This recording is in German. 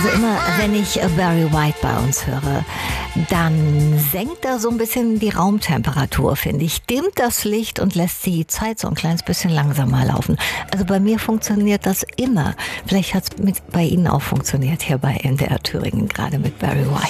Also immer, wenn ich Barry White bei uns höre, dann senkt er so ein bisschen die Raumtemperatur, finde ich. Dimmt das Licht und lässt die Zeit so ein kleines bisschen langsamer laufen. Also bei mir funktioniert das immer. Vielleicht hat es bei Ihnen auch funktioniert hier bei NDR Thüringen, gerade mit Barry White.